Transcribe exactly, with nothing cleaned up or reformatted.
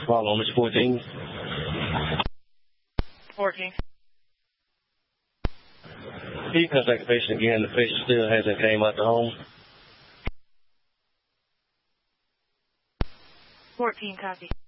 Follow on, Mister fourteen. fourteen. Can you contact the patient again? The patient still hasn't came out the home. fourteen, copy.